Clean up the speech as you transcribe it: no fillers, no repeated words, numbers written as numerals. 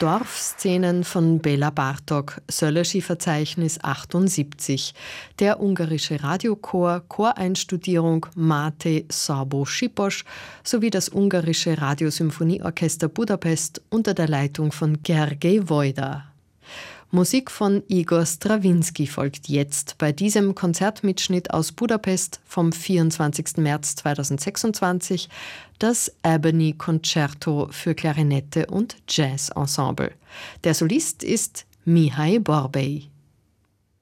Dorfszenen von Béla Bartók, Szöllősi-Verzeichnis 78, der ungarische Radiochor, Choreinstudierung Máté Szabó-Sipos sowie das ungarische Radiosymphonieorchester Budapest unter der Leitung von Gergely Wojda. Musik von Igor Strawinski folgt jetzt bei diesem Konzertmitschnitt aus Budapest vom 24. März 2026, das Ebony Concerto für Klarinette und Jazz Ensemble. Der Solist ist Mihai Borbély.